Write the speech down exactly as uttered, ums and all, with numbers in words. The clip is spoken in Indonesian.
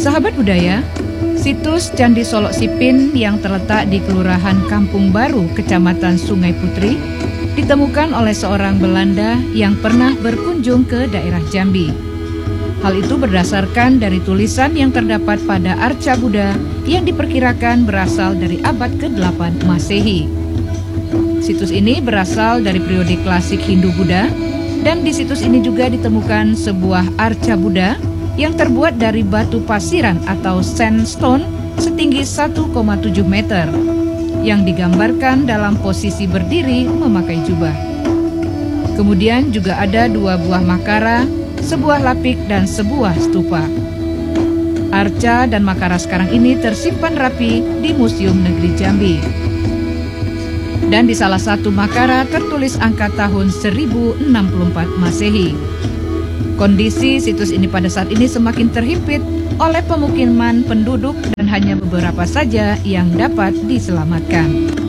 Sahabat budaya, situs Candi Solok Sipin yang terletak di Kelurahan Kampung Baru, Kecamatan Sungai Putri, ditemukan oleh seorang Belanda yang pernah berkunjung ke daerah Jambi. Hal itu berdasarkan dari tulisan yang terdapat pada arca Buddha yang diperkirakan berasal dari abad kedelapan Masehi. Situs ini berasal dari periode klasik Hindu-Buddha, dan di situs ini juga ditemukan sebuah arca Buddha yang terbuat dari batu pasiran atau sandstone setinggi satu koma tujuh meter, yang digambarkan dalam posisi berdiri memakai jubah. Kemudian juga ada dua buah makara, sebuah lapik, dan sebuah stupa. Arca dan makara sekarang ini tersimpan rapi di Museum Negeri Jambi. Dan di salah satu makara tertulis angka tahun seribu enam puluh empat Masehi. Kondisi situs ini pada saat ini semakin terhimpit oleh pemukiman penduduk dan hanya beberapa saja yang dapat diselamatkan.